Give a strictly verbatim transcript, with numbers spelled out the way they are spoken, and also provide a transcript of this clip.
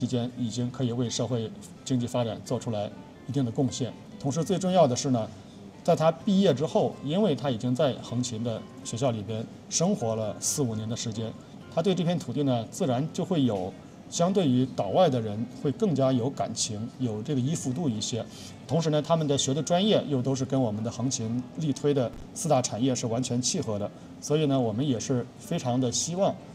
期间已经可以为社会经济发展做出来一定的贡献。同时，最重要的是呢，在他毕业之后，因为他已经在横琴的学校里边生活了四五年的时间，他对这片土地呢，自然就会有相对于岛外的人会更加有感情，有这个依附度一些。同时呢，他们的学的专业又都是跟我们的横琴力推的四大产业是完全契合的，所以呢，我们也是非常的希望